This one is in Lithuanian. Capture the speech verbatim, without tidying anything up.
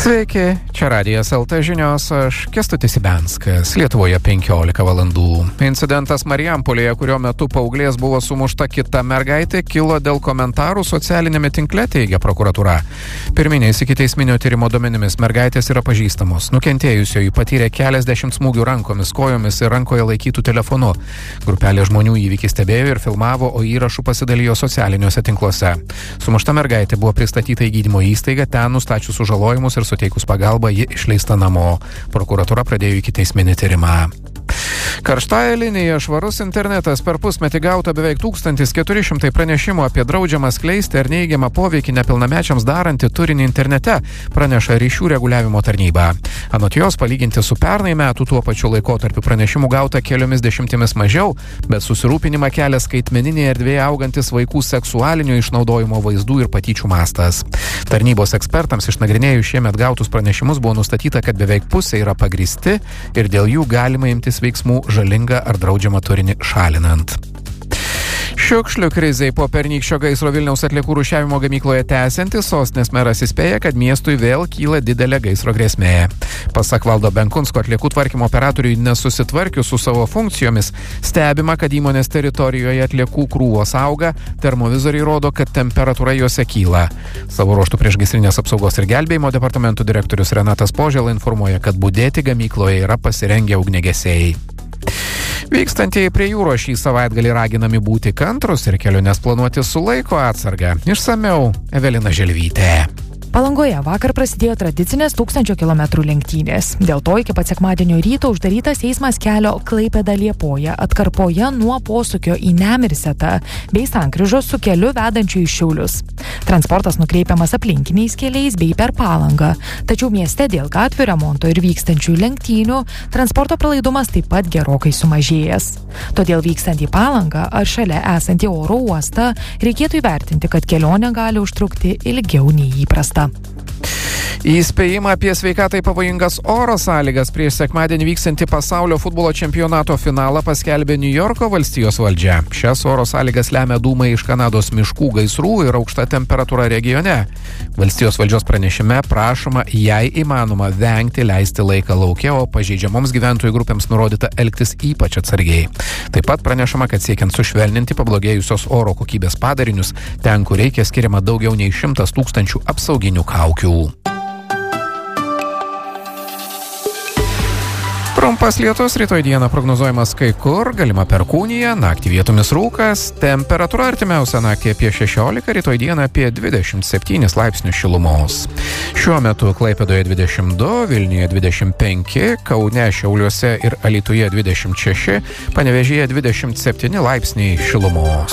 Sveiki, čia Radijas L T žinios, aš Kęstutis Ibenskas, Lietuvoje penkiolika valandų. Incidentas Marijampolėje, kurio metu paauglės buvo sumušta kita mergaitė, kilo dėl komentarų socialinėme tinkle, teigia prokuratūra. Pirminiais ikiteisminio tyrimo duomenimis mergaitės yra pažįstamos. Nukentėjusioji patyrė keliasdešimt smūgių rankomis, kojomis ir rankoje laikytų telefonu. Grupelė žmonių įvykį stebėjo ir filmavo, o įrašų pasidalijo socialiniuose tinkluose. Sumušta mergaitė buvo pristatyta į gydymo įstaigą, ten nustačius sužalojimus ir suteikus pagalbą, ji išleista namo. Prokuratūra pradėjo ikiteisminį tyrimą. Karštąja linija Švarus internetas per pusmetį gauta beveik tūkstantis keturi šimtai pranešimų apie draudžiamą skleisti ar neigiamą poveikį nepilnamečiams darantį turinį internete, praneša ryšių reguliavimo tarnyba. Anot jos, palyginti su pernai metų tuo pačiu laikotarpiu pranešimų gauta keliomis dešimtimis mažiau, bet susirūpinimą kelia skaitmeninėje erdvėje augantis vaikų seksualinio išnaudojimo vaizdų ir patyčių mastas. Tarnybos ekspertams išnagrinėjus šiemet gautus pranešimus buvo nustatyta, kad beveik pusė yra pagrįsti ir dėl jų galima imtis veiksmų žalingą ar draudžiamą turinį šalinant. Šiukšlių krizei po pernykščio gaisro Vilniaus atliekų rūšiavimo gamykloje tęsiantis, sostinės meras įspėja, kad miestui vėl kyla didelė gaisro grėsmė. Pasak Valdo Benkunsko, atliekų tvarkymo operatoriui nesusitvarkius su savo funkcijomis, stebima, kad įmonės teritorijoje atliekų krūvos auga, termovizoriai rodo, kad temperatūra juose kyla. Savo ruožtų priešgaisrinės apsaugos ir gelbėjimo departamento direktorius Renatas Požela informuoja, kad budėti gamykloje yra pasirengę ugniagesiai. Vykstantieji prie jūros šį savaitgalį raginami būti kantrus ir keliones planuoti su laiko atsarga. Išsamiau Evelina Želvytė. Palangoje vakar prasidėjo tradicinės tūkstančio kilometrų lenktynės. Dėl to iki pat sekmadienio ryto uždarytas eismas kelio Klaipėda-Liepoja atkarpoje nuo posūkio į Nemirsetą bei sankryžos su keliu vedančiu į Šiaulius. Transportas nukreipiamas aplinkiniais keliais bei per Palangą. Tačiau mieste dėl gatvių remonto ir vykstančių lenktynių transporto pralaidumas taip pat gerokai sumažėjęs. Todėl vykstant į Palangą ar šalia esantį oro uostą reikėtų įvertinti, kad kelionė gali užtrukti ilgiau nei įprasta. Įspėjimą apie sveikatai pavojingas oro sąlygas prieš sekmadienį vyksiantį pasaulio futbolo čempionato finalą paskelbė Niujorko valstijos valdžia. Šias oro sąlygas lemia dūmai iš Kanados miškų gaisrų ir aukšta temperatūra regione. Valstijos valdžios pranešime prašoma, jei įmanoma, vengti leisti laiką lauke, o pažeidžiamoms gyventojų grupėms nurodyta elgtis ypač atsargiai. Taip pat pranešama, kad siekiant sušvelninti pablogėjusios oro kokybės padarinius, ten, kur reikia, skiriama daugiau nei šimtas tūkstančių apsauginių kaukių. Trumpas lietus, rytoj dieną prognozuojamas kai kur, galima perkūnija, naktį vietomis rūkas, temperatūra artimiausią naktį apie šešiolika, rytoj dieną apie dvidešimt septynis laipsnius šilumos. Šiuo metu Klaipėdoje dvidešimt du, Vilniuje dvidešimt penki, Kaune, Šiauliuose ir Alytuje dvidešimt šeši, Panevėžyje dvidešimt septyni laipsniai šilumos.